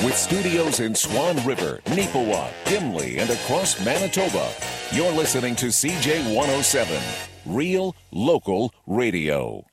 With studios in Swan River, Neepawa, Gimli, and across Manitoba, you're listening to CJ 107, Real Local Radio.